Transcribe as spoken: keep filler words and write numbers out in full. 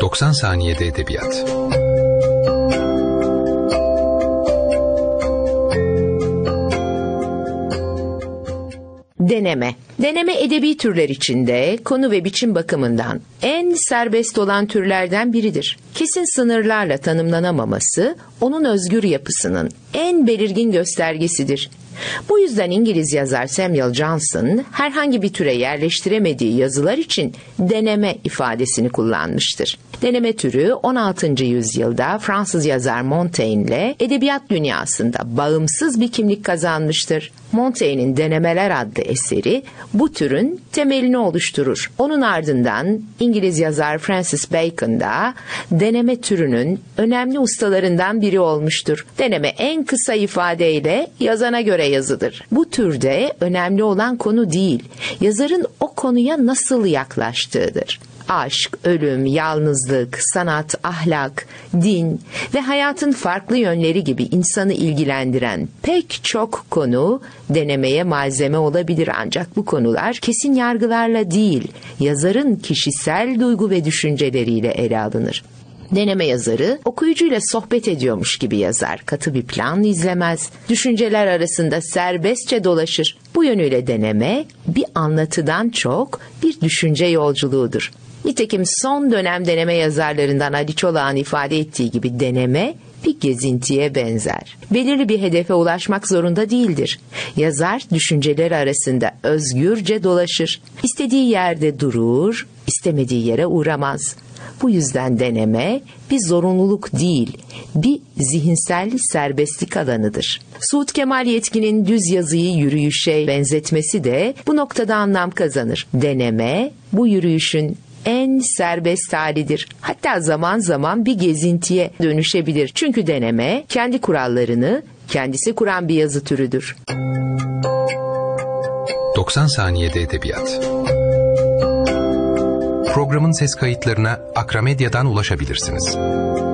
doksan saniyede edebiyat. Deneme. Deneme edebi türler içinde konu ve biçim bakımından en serbest olan türlerden biridir. Kesin sınırlarla tanımlanamaması onun özgür yapısının en belirgin göstergesidir. Bu yüzden İngiliz yazar Samuel Johnson herhangi bir türe yerleştiremediği yazılar için deneme ifadesini kullanmıştır. Deneme türü on altıncı yüzyılda Fransız yazar Montaigne ile edebiyat dünyasında bağımsız bir kimlik kazanmıştır. Montaigne'in Denemeler adlı eseri bu türün temelini oluşturur. Onun ardından İngiliz yazar Francis Bacon da deneme türünün önemli ustalarından biri olmuştur. Deneme en kısa ifadeyle yazana göre yazıdır. Bu türde önemli olan konu değil, yazarın o konuya nasıl yaklaştığıdır. Aşk, ölüm, yalnızlık, sanat, ahlak, din ve hayatın farklı yönleri gibi insanı ilgilendiren pek çok konu denemeye malzeme olabilir, ancak bu konular kesin yargılarla değil, yazarın kişisel duygu ve düşünceleriyle ele alınır. Deneme yazarı okuyucuyla sohbet ediyormuş gibi yazar, katı bir plan izlemez, düşünceler arasında serbestçe dolaşır. Bu yönüyle deneme bir anlatıdan çok bir düşünce yolculuğudur. Nitekim son dönem deneme yazarlarından Ali Çolak'ın ifade ettiği gibi deneme bir gezintiye benzer. Belirli bir hedefe ulaşmak zorunda değildir. Yazar düşünceler arasında özgürce dolaşır. İstediği yerde durur, istemediği yere uğramaz. Bu yüzden deneme bir zorunluluk değil, bir zihinsel serbestlik alanıdır. Suud Kemal Yetkin'in düz yazıyı yürüyüşe benzetmesi de bu noktada anlam kazanır. Deneme bu yürüyüşün en serbest halidir. Hatta zaman zaman bir gezintiye dönüşebilir. Çünkü deneme kendi kurallarını kendisi kuran bir yazı türüdür. doksan saniyede edebiyat. Programın ses kayıtlarına Akramedya'dan ulaşabilirsiniz.